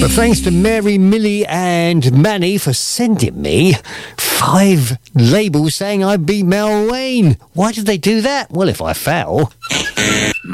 But thanks to Mary, Millie and Manny for sending me 5 labels saying I beat Mel Wayne. Why did they do that? Well, if I fell...